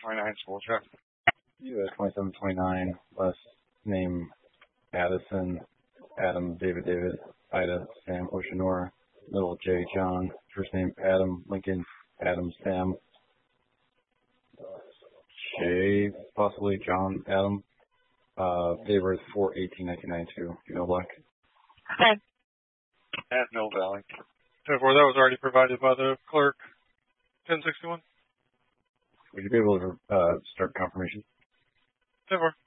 2729 school check. US 2729, last name Addison, Adam, David, Ida, Sam, Oceanora, middle J, John, first name Adam, Lincoln, Adam, Sam, J, possibly John, Adam, date of birth 4/18/1992, female black. At Mill Valley. 10-4, that was already provided by the clerk. 1061. Would you be able to start confirmation? 10-4.